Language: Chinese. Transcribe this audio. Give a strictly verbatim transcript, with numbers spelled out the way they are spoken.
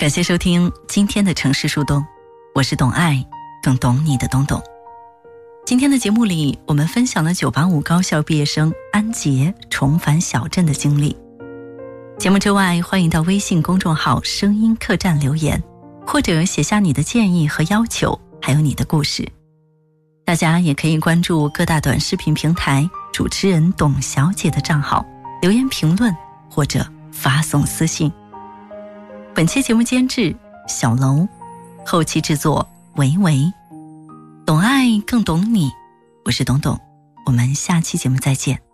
感谢收听今天的城市树洞，我是懂爱更懂你的东东。今天的节目里，我们分享了九八五高校毕业生安杰重返小镇的经历。节目之外，欢迎到微信公众号声音客栈留言，或者写下你的建议和要求，还有你的故事。大家也可以关注各大短视频平台主持人董小姐的账号，留言评论或者发送私信。本期节目监制小楼，后期制作维维。懂爱更懂你，我是董董，我们下期节目再见。